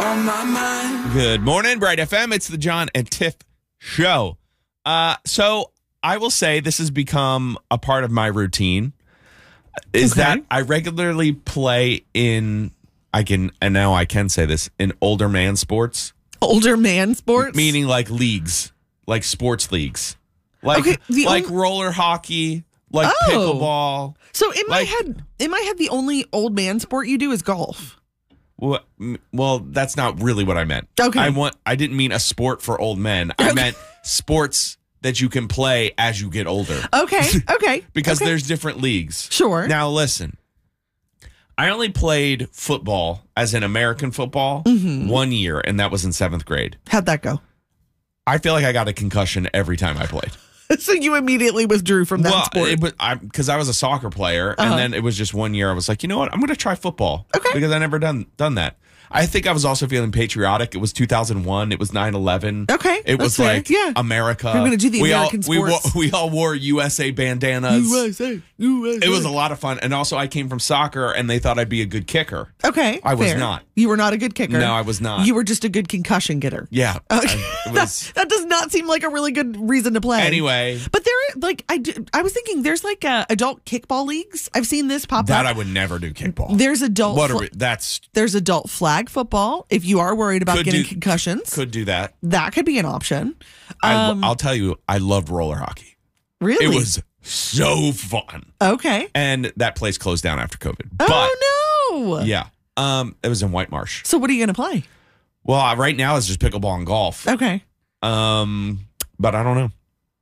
on my mind. Good morning, Bright FM. It's the John and Tiff show. So I will say this has become a part of my routine. Is that I regularly play in, now I can say this, in older man sports. Older man sports? Meaning like leagues, like sports leagues. Like roller hockey, like pickleball. So in my head, the only old man sport you do is golf. Well, that's not really what I meant. Okay. I didn't mean a sport for old men. I meant sports that you can play as you get older. Okay. Because there's different leagues. Sure. Now listen, I only played football as in American football 1 year, and that was in 7th grade. How'd that go? I feel like I got a concussion every time I played. So you immediately withdrew from that sport? Because I was a soccer player, and then it was just 1 year. I was like, you know what? I'm going to try football. Okay. Because I never done that. I think I was also feeling patriotic. It was 2001. It was 9/11. Okay. It was fair. like Yeah. America. We're going to do the American sports. We all wore USA bandanas. USA. It was a lot of fun. And also, I came from soccer, and they thought I'd be a good kicker. Okay. I was fair. not. You were not a good kicker? No, I was not. You were just a good concussion getter? Yeah. Okay. That does not seem like a really good reason to play. Anyway. But I was thinking there's like adult kickball leagues. I've seen this pop up. That I would never do kickball. There's adult. There's adult flag football. If you are worried about getting concussions, could do that. That could be an option. I'll tell you, I loved roller hockey. Really? It was so fun. Okay. And that place closed down after COVID. Oh, no. Yeah. It was in White Marsh. So what are you going to play? Well, right now it's just pickleball and golf. Okay. But I don't know.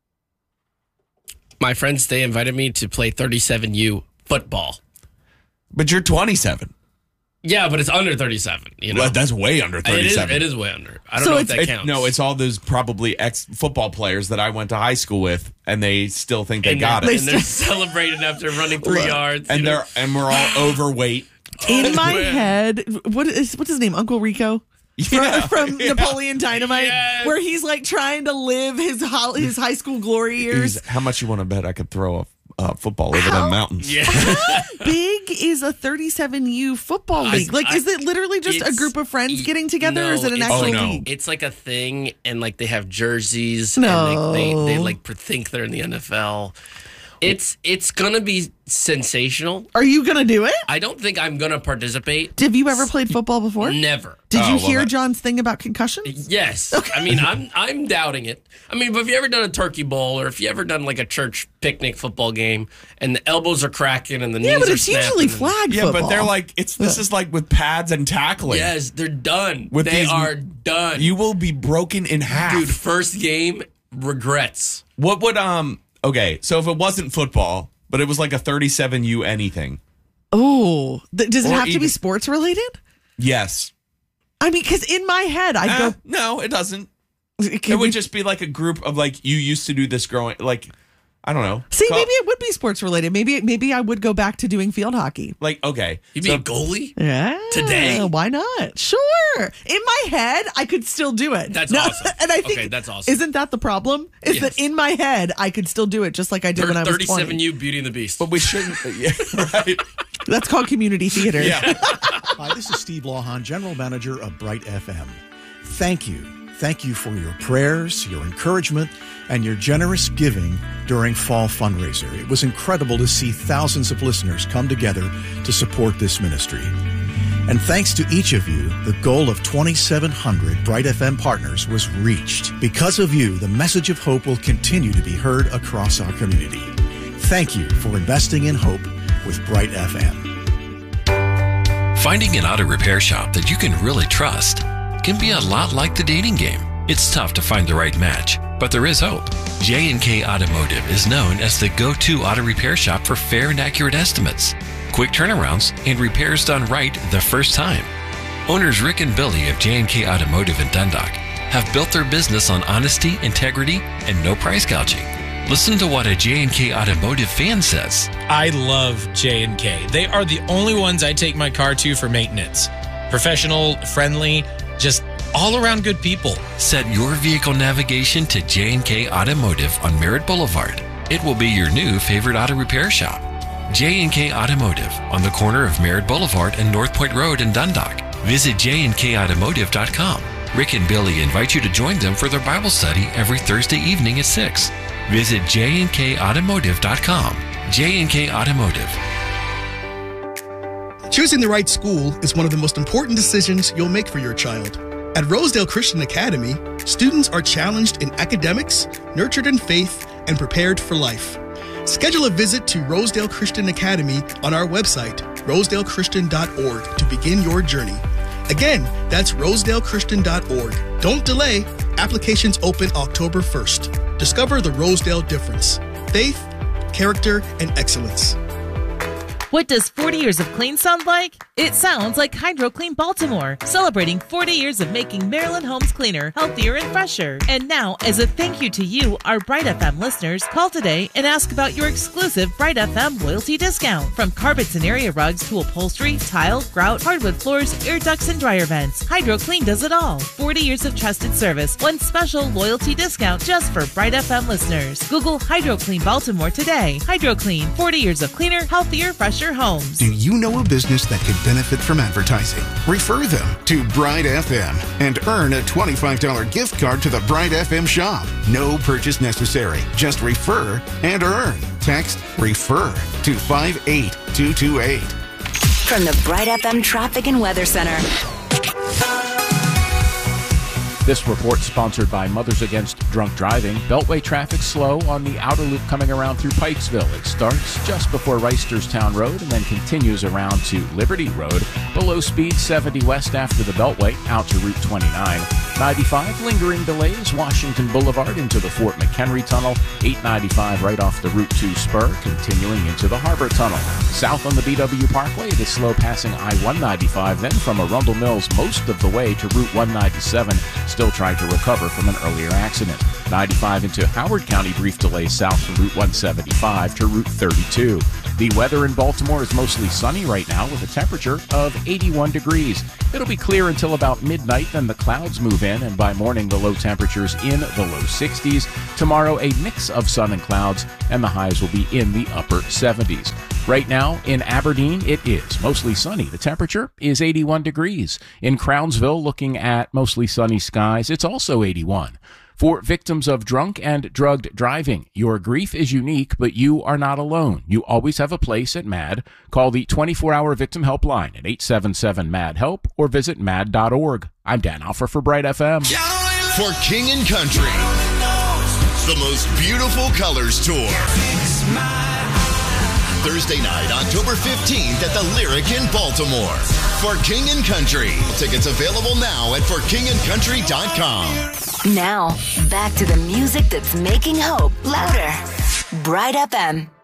My friends, they invited me to play 37U football. But you're 27. Yeah, but it's under 37. You know, well, that's way under 37. It is way under. I don't know if that counts. No, it's all those probably ex-football players that I went to high school with, and they still think they got it. And they're celebrating after running 3 yards. And we're all overweight. In my head, what's his name? Uncle Rico? From Napoleon Dynamite, where he's like trying to live his high school glory years. How much you want to bet I could throw a football over the mountains? Yeah. How big is a 37U football league? Is it literally just a group of friends getting together, or is it an actual league? It's like a thing, and like they have jerseys, No. and they like think they're in the NFL. It's gonna be sensational. Are you gonna do it? I don't think I'm gonna participate. Have you ever played football before? Never. Did you hear John's thing about concussions? Yes. Okay. I mean, I'm doubting it. I mean, but if you ever done a turkey bowl, or if you ever done like a church picnic football game, and the elbows are cracking and the knees are but it's snapping, usually flag football. Yeah, but they're like this is like with pads and tackling. Yes, they're done. With they these- are done. You will be broken in half. Dude, first game, regrets. What would okay, so if it wasn't football, but it was like a 37U anything. Oh, does it have to be even- sports related? Yes. I mean, because in my head, I'd go. No, it doesn't. It It would just be like a group of like, you used to do this growing, like, I don't know. See, maybe it would be sports related. Maybe I would go back to doing field hockey. Like, okay. You be a goalie? Yeah. Today? Why not? Sure. In my head, I could still do it. That's awesome. And I think, okay, that's awesome. Isn't that the problem? Is that in my head, I could still do it just like I did when I was 20. 37U Beauty and the Beast. But we shouldn't. Yeah, right. That's called community theater. Yeah. Hi, this is Steve Lawhon, General Manager of Bright FM. Thank you. Thank you for your prayers, your encouragement, and your generous giving during Fall Fundraiser. It was incredible to see thousands of listeners come together to support this ministry. And thanks to each of you, the goal of 2,700 Bright FM partners was reached. Because of you, the message of hope will continue to be heard across our community. Thank you for investing in hope with Bright FM. Finding an auto repair shop that you can really trust can be a lot like the dating game. It's tough to find the right match, but there is hope. J&K Automotive is known as the go-to auto repair shop for fair and accurate estimates, quick turnarounds, and repairs done right the first time. Owners Rick and Billy of J&K Automotive in Dundalk have built their business on honesty, integrity, and no price gouging. Listen to what a J&K Automotive fan says. I love J&K. They are the only ones I take my car to for maintenance. Professional, friendly, just all around good people. Set your vehicle navigation to J&K Automotive on Merritt Boulevard. It will be your new favorite auto repair shop. J&K Automotive on the corner of Merritt Boulevard and North Point Road in Dundalk. Visit jnkautomotive.com. Rick and Billy invite you to join them for their Bible study every Thursday evening at 6. Visit jnkautomotive.com. J&K Automotive. Choosing the right school is one of the most important decisions you'll make for your child. At Rosedale Christian Academy, students are challenged in academics, nurtured in faith, and prepared for life. Schedule a visit to Rosedale Christian Academy on our website, rosedalechrstian.org, to begin your journey. Again, that's rosedalechrstian.org. Don't delay. Applications open October 1st. Discover the Rosedale difference. Faith, character, and excellence. What does 40 years of clean sound like? It sounds like Hydro Clean Baltimore, celebrating 40 years of making Maryland homes cleaner, healthier, and fresher. And now, as a thank you to you, our Bright FM listeners, call today and ask about your exclusive Bright FM loyalty discount. From carpets and area rugs to upholstery, tile, grout, hardwood floors, air ducts, and dryer vents, Hydro Clean does it all. 40 years of trusted service, one special loyalty discount just for Bright FM listeners. Google Hydro Clean Baltimore today. Hydro Clean, 40 years of cleaner, healthier, fresher homes. Do you know a business that could benefit from advertising? Refer them to Bright FM and earn a $25 gift card to the Bright FM shop. No purchase necessary. Just refer and earn. Text REFER to 58228. From the Bright FM Traffic and Weather Center. This report sponsored by Mothers Against Drunk Driving. Beltway traffic slow on the outer loop coming around through Pikesville. It starts just before Reisterstown Road and then continues around to Liberty Road. Below speed 70 west after the Beltway out to Route 29. 95 lingering delays Washington Boulevard into the Fort McHenry Tunnel. 895 right off the Route 2 spur continuing into the Harbor Tunnel. South on the BW Parkway it is slow passing I-195 then from Arundel Mills most of the way to Route 197. Still trying to recover from an earlier accident. 95 into Howard County, brief delays south from Route 175 to Route 32. The weather in Baltimore is mostly sunny right now with a temperature of 81 degrees. It'll be clear until about midnight, then the clouds move in, and by morning the low temperatures in the low 60s. Tomorrow a mix of sun and clouds, and the highs will be in the upper 70s. Right now in Aberdeen, it is mostly sunny. The temperature is 81 degrees. In Crownsville, looking at mostly sunny skies, it's also 81. For victims of drunk and drugged driving, your grief is unique, but you are not alone. You always have a place at MAD. Call the 24-hour victim helpline at 877-MAD-HELP or visit mad.org. I'm Dan Alfer for Bright FM. For King and Country, the most beautiful colors tour. Thursday night, October 15th at the Lyric in Baltimore. For King and Country. Tickets available now at forkingandcountry.com. Now, back to the music that's making hope louder. Bright FM.